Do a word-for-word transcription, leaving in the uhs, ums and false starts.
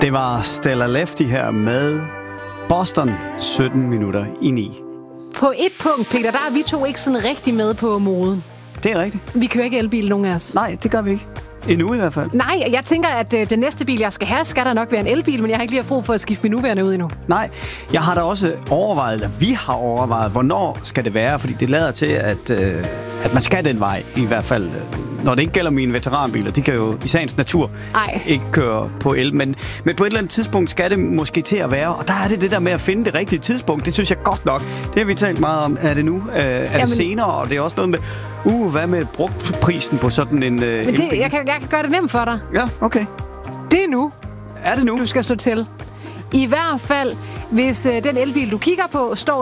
Det var Stella Lefty her med Boston, sytten minutter i ni. På et punkt, Peter, der er vi to ikke sådan rigtig med på moden. Det er rigtigt. Vi kører ikke elbil, nogen af os. Nej, det gør vi ikke. Endnu i hvert fald. Nej, jeg tænker, at øh, den næste bil, jeg skal have, skal der nok være en elbil, men jeg har ikke lige haft brug for at skifte min nuværende ud endnu. Nej, jeg har da også overvejet, eller vi har overvejet, hvornår skal det være, fordi det lader til, at, øh, at man skal den vej, i hvert fald. Når det ikke gælder mine veteranbiler, de kan jo i sagens natur Ej. ikke køre på el, men, men på et eller andet tidspunkt skal det måske til at være, og der er det det der med at finde det rigtige tidspunkt, det synes jeg godt nok. Det har vi talt meget om. Er det nu? Øh, er Jamen, det senere? Og det er også noget med, uh, hvad med brugtprisen på sådan en øh, men det, jeg, kan, jeg kan gøre det nemt for dig. Ja, okay. Det er nu. Er det nu? Du skal stå til. I hvert fald, hvis øh, den elbil, du kigger på, står